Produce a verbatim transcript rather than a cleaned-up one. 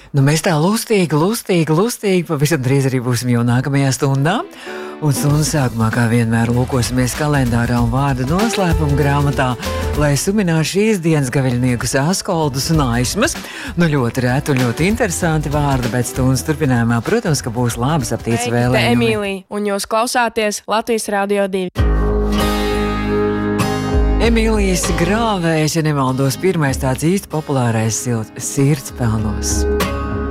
Nu, mēs tā lustīgi, lustīgi, lustīgi pavisam drīz arī būsim jau nākamajā stundā. Un stundas sākumā, kā vienmēr, lūkosimies kalendārā un vārdu noslēpuma grāmatā, lai suminātu šīs dienas gaviļniekus, askoldus un aismas. Nu, ļoti rēti un ļoti interesanti vārdi, bet stundas turpinājumā, protams, ka būs labas aptīts vēlējumi. Te Emīlija, un jūs klausāties Latvijas Radio divi. Emīlijas Grāvējs, ja nemaldos, pirmais tāds īsti populārais sirdspelnos.